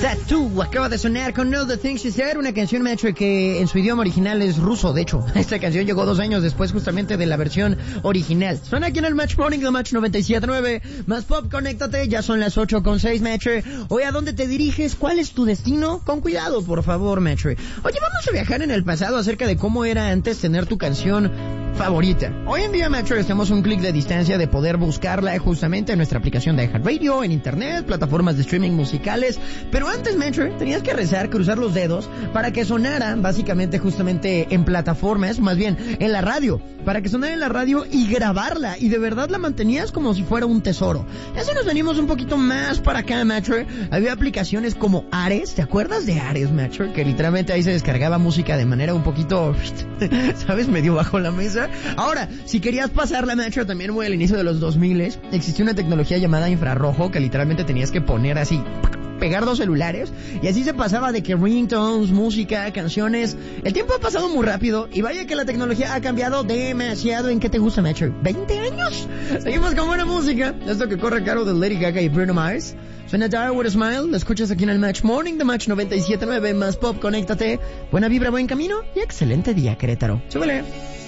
Tattoo acaba de sonar con All the Things She Said, una canción, macho, que en su idioma original es ruso. De hecho, esta canción llegó 2 años después justamente de la versión original. Suena aquí en el Match Morning de Match 97.9. Más pop, conéctate, ya son las 8:06, macho. Oye, ¿a dónde te diriges? ¿Cuál es tu destino? Con cuidado, por favor, macho. Oye, vamos a viajar en el pasado acerca de cómo era antes tener tu canción favorita. Hoy en día, macho, estamos a un clic de distancia de poder buscarla justamente en nuestra aplicación de iHeartRadio, en internet, plataformas de streaming musicales. Pero antes, macho, tenías que rezar, cruzar los dedos para que sonara básicamente justamente en plataformas, más bien en la radio, para que sonara en la radio y grabarla, y de verdad la mantenías como si fuera un tesoro. Ya si nos venimos un poquito más para acá, macho, había aplicaciones como Ares. ¿Te acuerdas de Ares, macho? Que literalmente ahí se descargaba música de manera un poquito, ¿sabes? Medio bajo la mesa. Ahora, si querías pasarla, macho, también muy al inicio de los 2000 existía una tecnología llamada infrarrojo que literalmente tenías que poner así, pegar 2 celulares, y así se pasaba de que ringtones, música, canciones. El tiempo ha pasado muy rápido y vaya que la tecnología ha cambiado demasiado. ¿En qué te gusta, macho? ¿20 años? Seguimos con buena música. Esto que corre a cargo de Lady Gaga y Bruno Mars. Suena Die With A Smile. Lo escuchas aquí en el Match Morning de Match 97.9. Más pop, conéctate. Buena vibra, buen camino y excelente día, Querétaro. Súbele.